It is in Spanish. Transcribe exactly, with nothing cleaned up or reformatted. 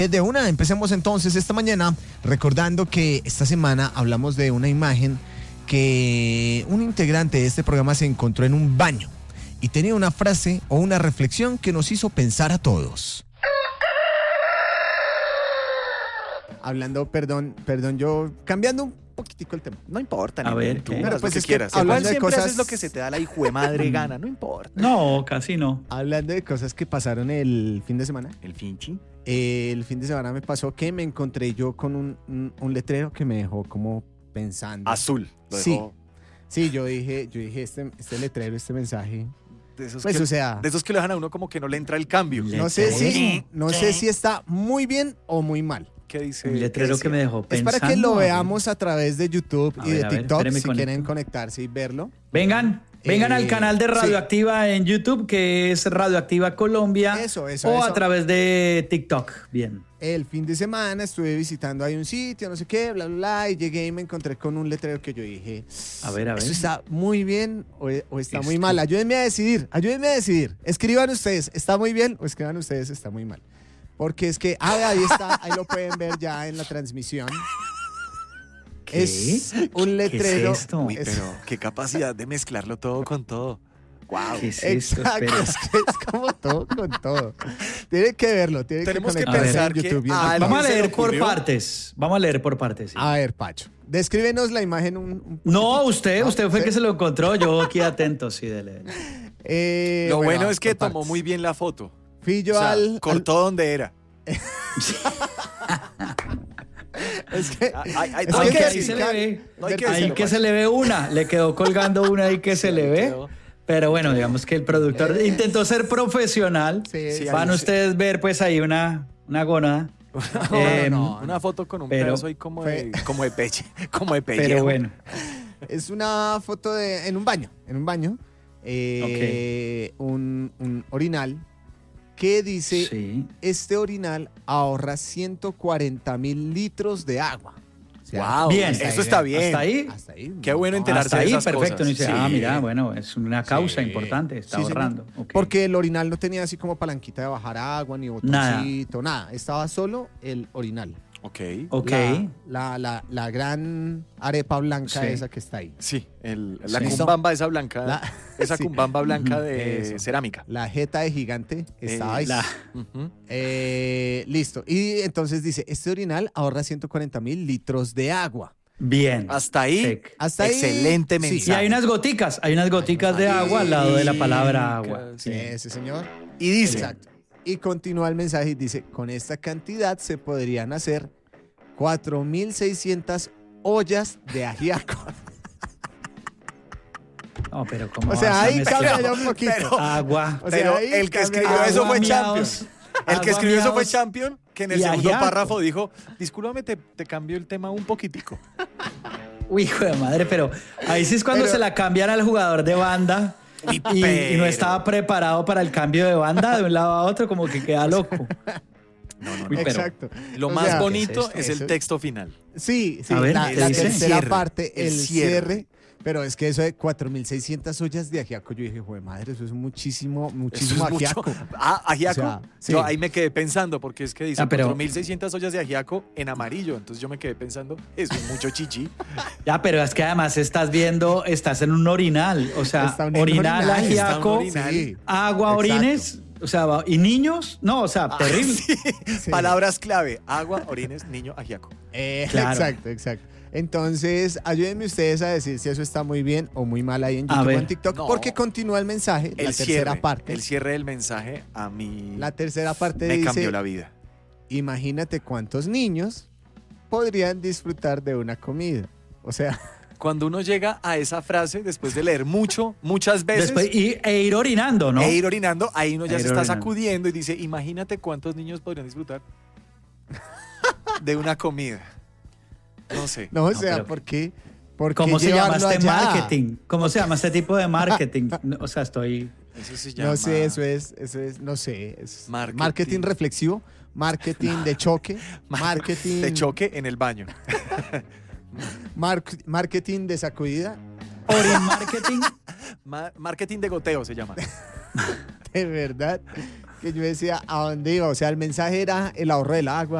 De una, empecemos entonces esta mañana recordando que esta semana hablamos de una imagen que un integrante de este programa se encontró en un baño y tenía una frase o una reflexión que nos hizo pensar a todos. Hablando, perdón, perdón, yo cambiando un poquitico el tema. No importa, a ver, tú, pero pues lo que es que quieras. hablando Igual de siempre cosas- haces lo que se te da la hijo de madre gana, no importa. No, casi no. Hablando de cosas que pasaron el fin de semana, El finchi. eh, el fin de semana me pasó que me encontré yo con un, un, un letrero que me dejó como pensando. Azul. Lo Sí. dejó Sí, yo dije, yo dije este, este letrero, este mensaje, de esos, pues que, o sea, de esos que lo dejan a uno como que no le entra el cambio. Le- no sé si, Sí. no sé si está muy bien o muy mal. ¿Qué dice? Un letrero ¿Qué que me decía? dejó Es pensando. para que lo veamos a través de YouTube A y ver, de a ver, TikTok, espéreme, si conecto. quieren conectarse y verlo. Vengan, vengan Eh, al canal de sí. Radioactiva en YouTube, que es Radioactiva Colombia. Eso, eso, O eso. a través de TikTok. Bien. El fin de semana estuve visitando ahí un sitio, no sé qué, bla, bla, bla, y llegué y me encontré con un letrero que yo dije, A ver, a ver. ¿esto está muy bien o, o está Es muy que- mal? Ayúdenme a decidir, ayúdenme a decidir. Escriban ustedes, ¿está muy bien? O escriban ustedes, ¿está muy mal? Porque es que, ah, ahí está, ahí lo pueden ver ya en la transmisión. ¿Qué? Es un ¿Qué letrero. es esto? Uy, Es- pero qué capacidad de mezclarlo todo con todo. Wow. ¿Qué es esto? Exacto, Espera. es que es como todo con todo. Tienen que verlo, tienen Tenemos que que conectarse pensar en que YouTube. y en a TikTok. alguien Vamos a se le leer por ocurrió? partes. Vamos a leer por partes. sí. A ver, Pacho, descríbenos la imagen un, un No, poquitico. usted, ¿No? usted fue el ¿Sí? que se lo encontró. Yo aquí atento, sí, dele. dele. Eh, Lo bueno, bueno, es que por tomó partes. muy bien la foto. Fui yo O sea, al, cortó donde era. al- Es que... Ah, ay, ay, Es no que hay que ahí decir. se le ve. No hay que Ahí decirlo, que Pacho. se le ve una. Le quedó colgando una ahí que se le ahí ve. quedó. Pero bueno, digamos que el productor intentó ser profesional. Sí, Sí, Van ahí ustedes ver pues ahí una, una gónada. No, Eh, no, Una foto con un Pero- pedazo ahí como de, como de peche, como de pellejo. Pero bueno. es una foto de en un baño, en un baño, eh, un, un orinal que dice, Sí. este orinal ahorra ciento cuarenta mil litros de agua. O sea, Wow, Bien. eso está bien. Hasta ahí. Hasta ahí. Qué bueno no, enterarse Hasta de ahí, esas perfecto. cosas. Y dice, Sí. ah, mira, bueno, es una causa Sí. importante. Está Sí, señor. ahorrando. Ok. Porque el orinal no tenía así como palanquita de bajar agua, ni botoncito, nada. Estaba solo el orinal. Ok. Ok. La, la, la, la gran arepa blanca Sí. esa que está ahí. Sí, el- la Sí. cumbamba esa blanca, La- esa sí. cumbamba blanca Ujú. de Eso. cerámica. La jeta de gigante estaba Eh, ahí. la- Ujú. Eh, listo. Y entonces dice, este orinal ahorra ciento cuarenta mil litros de agua. Bien. Hasta ahí, Check. Hasta ahí, excelente sí. mensaje. Y hay unas goticas, hay unas goticas de agua al lado de la palabra agua. Sí. Ese señor. Y dice, Exacto. Y continúa el mensaje y dice, con esta cantidad se podrían hacer cuatro mil seiscientas ollas de ajiaco. No, pero como O sea, ahí cambia ya un poquito. pero- agua. O sea, pero ahí el que cambia- escribió agua, eso fue miaos, Champion. El que agua, escribió eso fue miaos. Champion, que en el y segundo ajiaco. párrafo dijo, discúlpame, te, te cambio el tema un poquitico. Uy, hijo de madre, pero ahí sí es cuando Pero- se la cambian al jugador de banda y, y no pero- estaba preparado para el cambio de banda de un lado a otro, como que queda loco. No, no, Uy, no. pero- Exacto. Lo O más sea, bonito ¿qué es es, esto? el texto final. Sí, sí, A ver, la, ¿qué la dice? tercera El cierre, parte, el el cierre. cierre. Pero es que eso de cuatro mil seiscientas ollas de ajiaco, yo dije, joder, madre, eso es muchísimo, Eso muchísimo es mucho. ajiaco. Ah, ajiaco. O sea, sí. Yo ahí me quedé pensando, porque es que dice Ah, pero- cuatro mil seiscientas ollas de ajiaco en amarillo. Entonces yo me quedé pensando, eso es mucho chichi. Ya, pero es que además estás viendo, estás en un orinal, o sea, Está en un orinal, orinal, está ajiaco, un orinal. Sí, agua, exacto. orines, o sea, va- y niños, no, o sea, Ah, terrible. sí. Sí. Palabras clave: agua, orines, niño, ajiaco. Eh, Claro. Exacto, exacto. Entonces, ayúdenme ustedes a decir si eso está muy bien o muy mal ahí en A YouTube o ver. en TikTok, No. porque continúa el mensaje, El la tercera cierre, parte. el cierre del mensaje a mí La tercera parte me dice, cambió la vida. imagínate cuántos niños podrían disfrutar de una comida. O sea, Cuando uno llega a esa frase, después de leer mucho, muchas veces, Después, y, e ir orinando, ¿no? e ir orinando, ahí uno ya E se ir está orinando. sacudiendo y dice, imagínate cuántos niños podrían disfrutar de una comida. No sé. no, o No, sea, pero- ¿por qué? ¿Por ¿Cómo qué se llama llevarlo este allá? marketing? ¿Cómo se llama este tipo de marketing? No, o sea, estoy... Eso se llama No sé, eso es, eso es, no sé, es Marketing. marketing, reflexivo, marketing de choque, marketing de choque en el baño. mar- marketing de sacudida. Orin marketing. Ma- marketing de goteo se llama. De verdad. que yo decía, ¿a dónde iba? O sea, el mensaje era el ahorro del agua.